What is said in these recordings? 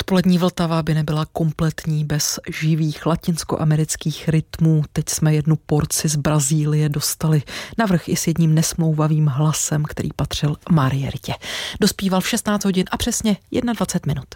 Odpolední Vltava by nebyla kompletní bez živých latinskoamerických rytmů. Teď jsme jednu porci z Brazílie dostali, navrch i s jedním nesmlouvavým hlasem, který patřil Marieritě. Dospíval v 16 hodin a přesně 21 minut.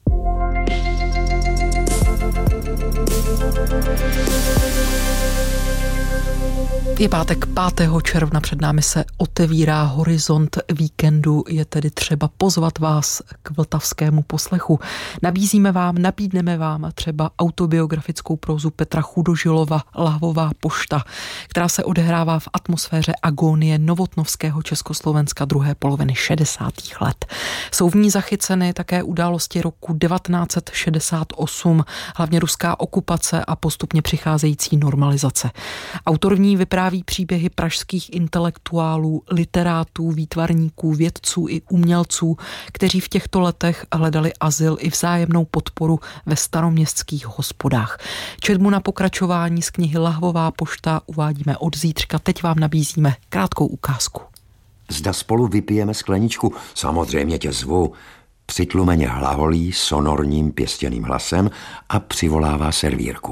Je pátek 5. června, před námi se otevírá horizont víkendu, je tedy třeba pozvat vás k vltavskému poslechu. Nabídneme vám třeba autobiografickou prózu Petra Chudožilova Lahvová pošta, která se odehrává v atmosféře agónie novotnovského Československa druhé poloviny 60. let. Jsou v ní zachyceny také události roku 1968, hlavně ruská okupace a postupně přicházející normalizace. Autor v ní vypráví příběhy pražských intelektuálů, literátů, výtvarníků, vědců i umělců, kteří v těchto letech hledali azyl i vzájemnou podporu ve staroměstských hospodách. Četbu na pokračování z knihy Lahvová pošta uvádíme od zítřka. Teď vám nabízíme krátkou ukázku. Zda spolu vypijeme skleničku, samozřejmě tě zvu. Přitlumeně hlavolí sonorním pěstěným hlasem a přivolává servírku.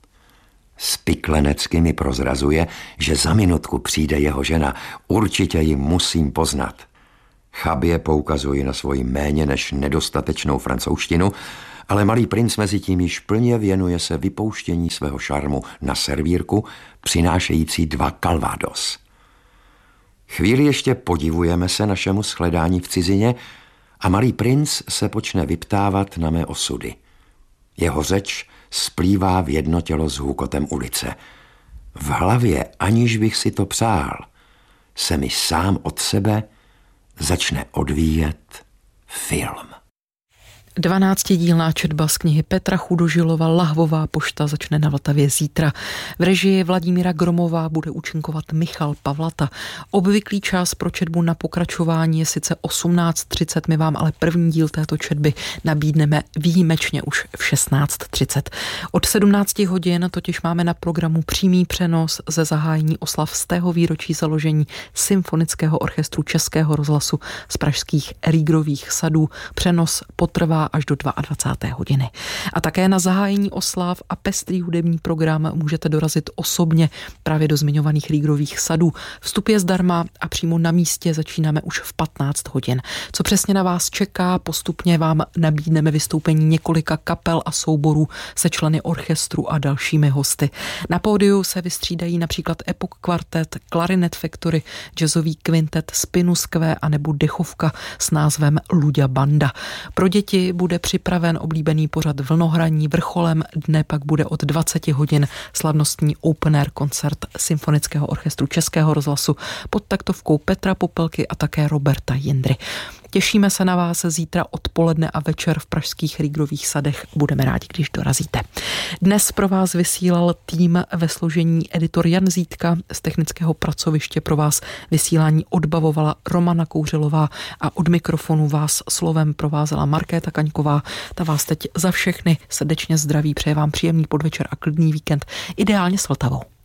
Spiklenecky mi prozrazuje, že za minutku přijde jeho žena. Určitě ji musím poznat. Chabě poukazuji na svoji méně než nedostatečnou francouzštinu, ale malý princ mezi tím již plně věnuje se vypouštění svého šarmu na servírku, přinášející 2 calvados. Chvíli ještě podivujeme se našemu shledání v cizině a malý princ se počne vyptávat na mé osudy. Jeho řeč splývá v jedno tělo s hukotem ulice. V hlavě, aniž bych si to přál, se mi sám od sebe začne odvíjet film. 12dílná četba z knihy Petra Chudožilova Lahvová pošta začne na Vltavě zítra. V režii Vladimíra Gromová bude účinkovat Michal Pavlata. Obvyklý čas pro četbu na pokračování je sice 18:30, my vám ale první díl této četby nabídneme výjimečně už v 16:30. Od 17 hodin totiž máme na programu přímý přenos ze zahájení oslav 100. výročí založení Symfonického orchestru Českého rozhlasu z pražských Rýgrových sadů. Přenos potrvá až do 22. hodiny. A také na zahájení oslav a pestrý hudební program můžete dorazit osobně právě do zmiňovaných Rýgrových sadů. Vstup je zdarma a přímo na místě začínáme už v 15 hodin. Co přesně na vás čeká, postupně vám nabídneme vystoupení několika kapel a souborů se členy orchestru a dalšími hosty. Na pódiu se vystřídají například Epoch Quartet, Clarinet Factory, jazzový kvintet Spinusqué a nebo dechovka s názvem Luďa Banda. Pro děti bude připraven oblíbený pořad Vlnohraní, vrcholem dne pak bude od 20 hodin slavnostní open air koncert Symfonického orchestru Českého rozhlasu pod taktovkou Petra Popelky a také Roberta Jindry. Těšíme se na vás zítra odpoledne a večer v pražských Rýgrových sadech. Budeme rádi, když dorazíte. Dnes pro vás vysílal tým ve složení editor Jan Zítka, z technického pracoviště pro vás vysílání odbavovala Romana Kouřilová a od mikrofonu vás slovem provázela Markéta Kaňková. Ta vás teď za všechny srdečně zdraví, přeje vám příjemný podvečer a klidný víkend, ideálně s Vltavou.